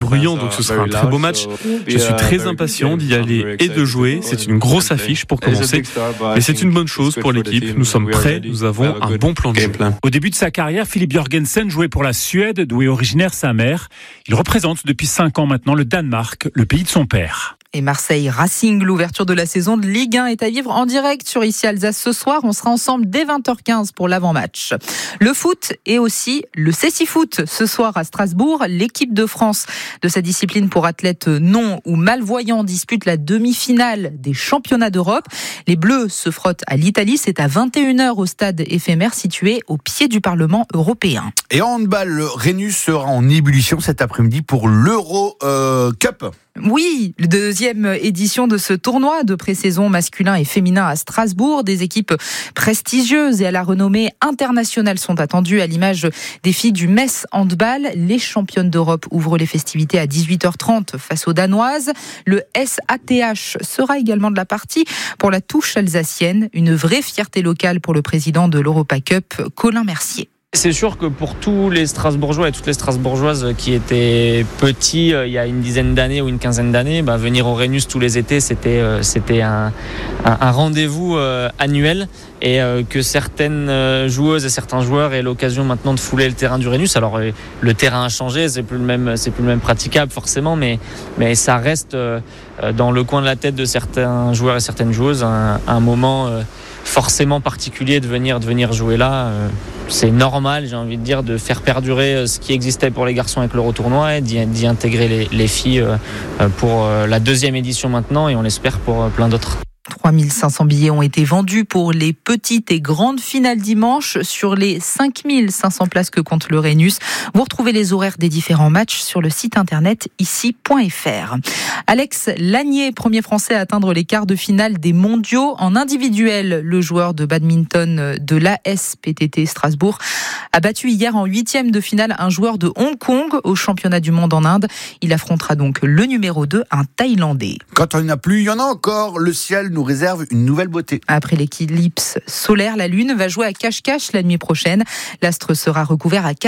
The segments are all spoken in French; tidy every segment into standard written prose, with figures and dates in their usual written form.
bruyant, donc ce sera un très beau match. Je suis très impatient d'y aller et de jouer. C'est une grosse affiche pour commencer, mais c'est une bonne chose pour l'équipe. Nous sommes prêts, nous avons un bon plan de jeu. Au début de sa carrière, Philippe Jørgensen jouait pour la Suède, d'où est originaire sa mère. Il représente depuis 5 ans maintenant le Danemark, le pays de son père. Et Marseille Racing, l'ouverture de la saison de Ligue 1 est à vivre en direct sur Ici Alsace ce soir. On sera ensemble dès 20h15 pour l'avant-match. Le foot et aussi le cécifoot. Ce soir à Strasbourg, l'équipe de France de sa discipline pour athlètes non ou malvoyants dispute la demi-finale des championnats d'Europe. Les Bleus se frottent à l'Italie. C'est à 21h au stade éphémère situé au pied du Parlement européen. Et en handball, le Rhenus sera en ébullition cet après-midi pour l'Euro Cup. Oui, la deuxième édition de ce tournoi de pré-saison masculin et féminin à Strasbourg. Des équipes prestigieuses et à la renommée internationale sont attendues à l'image des filles du Metz Handball. Les championnes d'Europe ouvrent les festivités à 18h30 face aux Danoises. Le SATH sera également de la partie pour la touche alsacienne. Une vraie fierté locale pour le président de l'Europa Cup, Colin Mercier. C'est sûr que pour tous les Strasbourgeois et toutes les Strasbourgeoises qui étaient petits il y a une dizaine d'années ou une quinzaine d'années, venir au Rhenus tous les étés, c'était un rendez-vous annuel, et que certaines joueuses et certains joueurs aient l'occasion maintenant de fouler le terrain du Rhenus. Alors le terrain a changé, c'est plus le même praticable forcément, mais ça reste dans le coin de la tête de certains joueurs et certaines joueuses un moment forcément particulier de venir jouer là. C'est normal, j'ai envie de dire, de faire perdurer ce qui existait pour les garçons avec l'Euro-tournoi et d'y intégrer les filles pour la deuxième édition maintenant, et on l'espère pour plein d'autres. 3500 billets ont été vendus pour les petites et grandes finales dimanche sur les 5500 places que compte le Rhenus. Vous retrouvez les horaires des différents matchs sur le site internet ici.fr. Alex Lanier, premier Français à atteindre les quarts de finale des mondiaux en individuel. Le joueur de badminton de l'ASPTT Strasbourg a battu hier en 8e de finale un joueur de Hong Kong au championnat du monde en Inde. Il affrontera donc le numéro 2, un Thaïlandais. Quand on n'y en a plus, il y en a encore. Le ciel nous réserve une nouvelle beauté. Après l'éclipse solaire, la Lune va jouer à cache-cache la nuit prochaine. L'astre sera recouvert à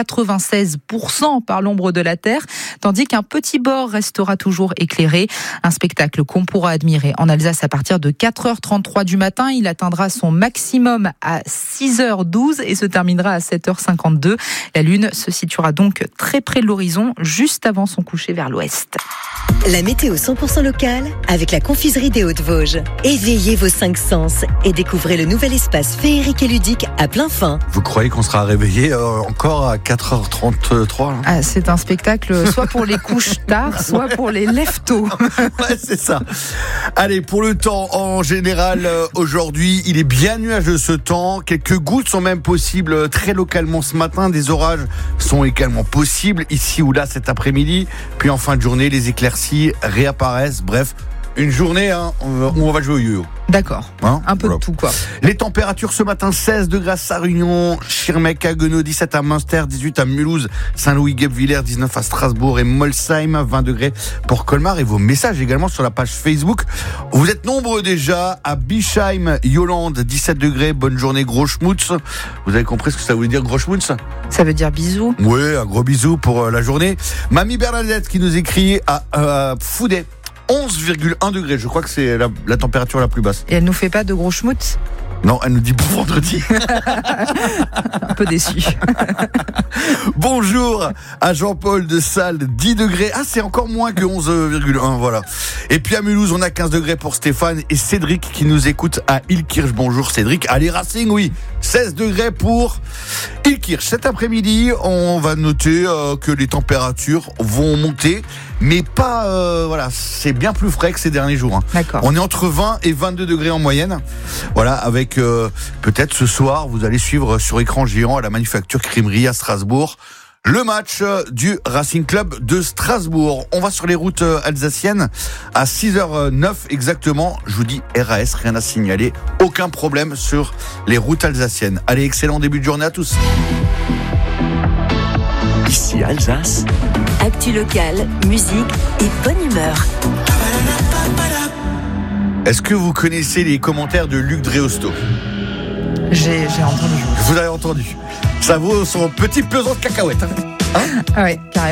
96% par l'ombre de la Terre, tandis qu'un petit bord restera toujours éclairé. Un spectacle qu'on pourra admirer en Alsace à partir de 4h33 du matin. Il atteindra son maximum à 6h12 et se terminera à 7h52. La Lune se situera donc très près de l'horizon, juste avant son coucher vers l'ouest. La météo 100% locale avec la confiserie des Hauts-de-Vosges. Éveillez vos 5 sens et découvrez le nouvel espace féerique et ludique à plein fin. Vous croyez qu'on sera réveillé encore à 4h33 ? C'est un spectacle soit pour les couches tard, soit pour les lève tôt. Ouais, c'est ça. Allez, pour le temps, en général, aujourd'hui, il est bien nuageux ce temps. Quelques gouttes sont même possibles très localement ce matin. Des orages sont également possibles ici ou là cet après-midi. Puis en fin de journée, les éclaircies réapparaissent. Bref, une journée où on va jouer au yo-yo. D'accord, un peu de tout quoi. Les températures ce matin, 16 degrés à Sarre-Union, Schirmeck à Guenot, 17 à Münster, 18 à Mulhouse, Saint-Louis-Guebwiller, 19 à Strasbourg et Molsheim, 20 degrés pour Colmar. Et vos messages également sur la page Facebook. Vous êtes nombreux déjà à Bischheim, Yolande, 17 degrés, bonne journée, gros schmutz. Vous avez compris ce que ça voulait dire, gros schmutz ? Ça veut dire bisous. Oui, un gros bisou pour la journée. Mamie Bernadette qui nous écrit à Foudet. 11,1 degrés, je crois que c'est la température la plus basse. Et elle nous fait pas de gros schmutz ? Non, elle nous dit pour vendredi. Un peu déçu. Bonjour à Jean-Paul de Salles, 10 degrés. C'est encore moins que 11,1, voilà. Et puis à Mulhouse, on a 15 degrés pour Stéphane et Cédric qui nous écoute à Illkirch. Bonjour Cédric. Allez Racing, oui. 16 degrés pour Illkirch. Cet après-midi, on va noter que les températures vont monter, mais pas, c'est bien plus frais que ces derniers jours. D'accord. On est entre 20 et 22 degrés en moyenne. Voilà, avec peut-être ce soir, vous allez suivre sur écran géant à la Manufacture Crèmerie à Strasbourg le match du Racing Club de Strasbourg. On va sur les routes alsaciennes à 6h09 exactement. Je vous dis RAS, rien à signaler. Aucun problème sur les routes alsaciennes. Allez, excellent début de journée à tous. Ici Alsace. Actu locale, musique et bonne humeur. Est-ce que vous connaissez les commentaires de Luc Dreosto ? J'ai entendu. Vous avez entendu. Ça vaut son petit pesant de cacahuètes. Ouais, carrément.